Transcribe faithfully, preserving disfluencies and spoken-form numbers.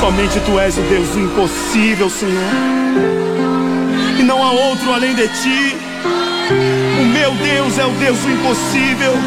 Somente Tu és o Deus do impossível, Senhor, e não há outro além de Ti. O meu Deus é o Deus do impossível.